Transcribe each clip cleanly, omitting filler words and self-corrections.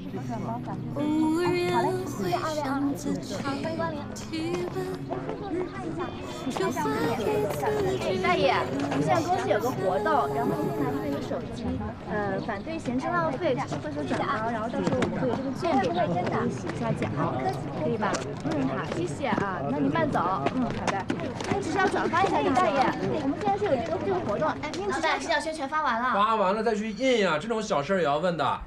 好嘞，谢谢二位啊，好，欢迎光临。台上大爷，我们现在公司有个活动，然后您可以拿出那个手机，反对闲置浪费，支持会所转发，然后到时候我们会有这个券给您，可以洗一下脚，可以吧？好，谢谢啊，那您慢走，好的。您只是要转发一下，李大爷，我们现在是有这个活动，哎，您老板，资料全发完了， 发完了再去印呀，这种小事也要问的。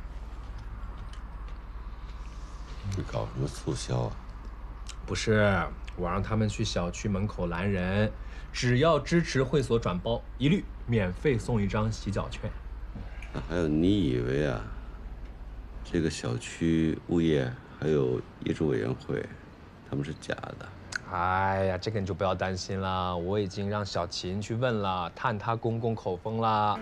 你搞什么促销啊？ 不是，我让他们去小区门口拦人，只要支持会所转包，一律免费送一张洗脚券。 还有，你以为啊，这个小区物业还有业主委员会，他们是假的？ 哎呀，这个你就不要担心了，我已经让小琴去问了，探他公公口风了。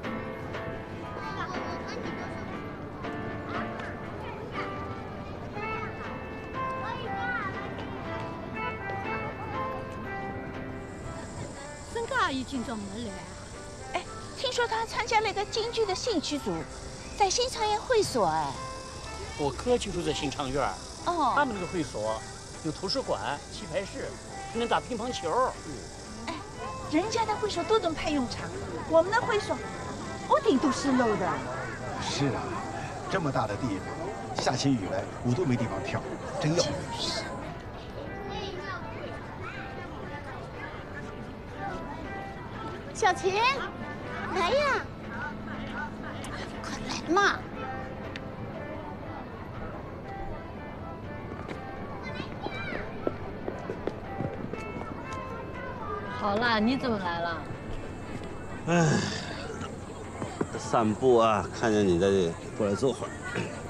已经怎么了？ 哎，听说他参加了一个京剧的兴趣组，在新长园会所。哎， 我哥就住在新长院。 哦， 他们那个会所有图书馆、棋牌室，还能打乒乓球。 哎，人家的会所都能派用场，我们的会所屋顶都是漏的。 是啊，这么大的地方，下起雨来我都没地方跳，真要命。 小琴，来呀，快来嘛！ 好啦，你怎么来了？ 哎，散步啊，看见你在这，过来坐会儿。